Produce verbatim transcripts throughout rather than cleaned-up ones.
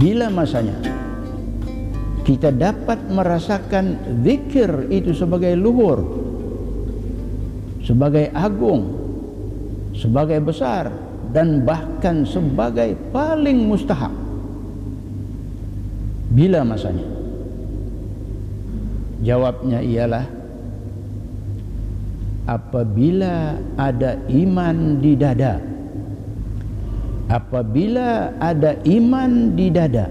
Bila masanya kita dapat merasakan zikir itu sebagai luhur, sebagai agung, sebagai besar, dan bahkan sebagai paling mustahak. Bila masanya? Jawabnya ialah apabila ada iman di dada. Apabila ada iman di dada,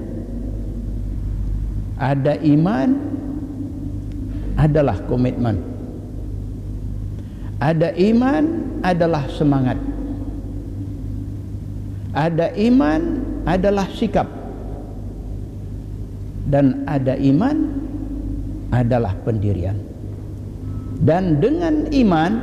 ada iman adalah komitmen, ada iman adalah semangat, ada iman adalah sikap, dan ada iman adalah pendirian. Dan dengan iman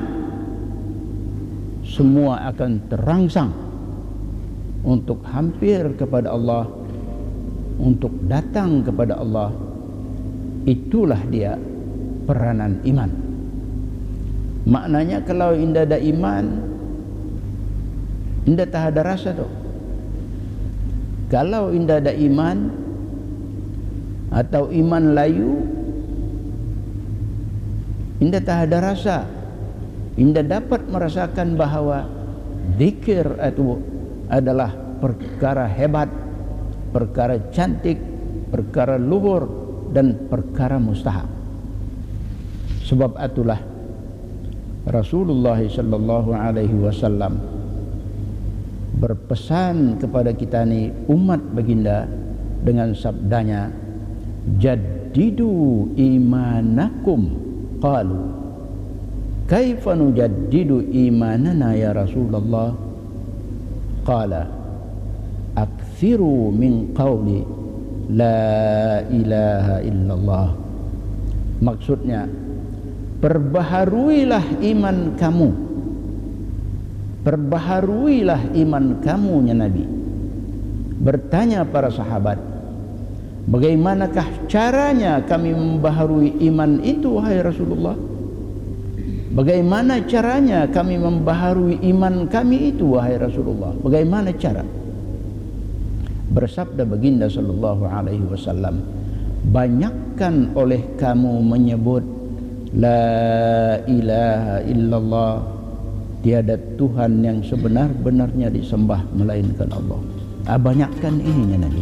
semua akan terangsang untuk hampir kepada Allah, untuk datang kepada Allah. Itulah dia peranan iman. Maknanya kalau indah ada iman, indah tak ada rasa tu. Kalau indah ada iman atau iman layu, indah tak ada rasa. Indah dapat merasakan bahawa zikir itu adalah perkara hebat, perkara cantik, perkara luhur, dan perkara mustahak. Sebab itulah Rasulullah sallallahu alaihi wasallam berpesan kepada kita ni umat baginda dengan sabdanya, jaddidu imanakum. Qalu kaifa nujaddidu imanana ya Rasulullah? Qala akthiru min qawli la ilaha illallah. Maksudnya, perbaharuilah iman kamu, perbaharuilah iman kamu ya Nabi. Bertanya para sahabat, bagaimanakah caranya kami membaharui iman itu wahai Rasulullah? Bagaimana caranya kami membaharui iman kami itu wahai Rasulullah? Bagaimana cara? Bersabda baginda sallallahu alaihi wasallam, banyakkan oleh kamu menyebut la ilaha illallah, tiada Tuhan yang sebenar-benarnya disembah melainkan Allah. Ah, banyakkan ininya Nabi.